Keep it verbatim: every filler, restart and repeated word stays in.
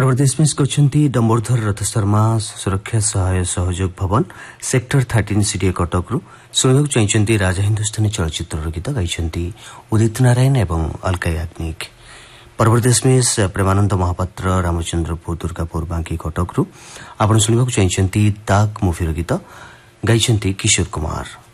परवरदेश में कहते डम्बरधर रथ शर्मा सुरक्षा सहाय सहयोग भवन सेक्टर थर्टीन सीडीए कटक रु शुणा चाहिए राजा हिंदुस्तानी चलचित्र गीत गाई उदित नारायण एवं अलका याग्निक। परवरदेश में प्रेमानंद महापात्र रामचंद्रपुर दुर्गापुर बांकी कटक रु आपण शुणा चाहिए दाग मुभिर गीत गाई किशोर कुमार।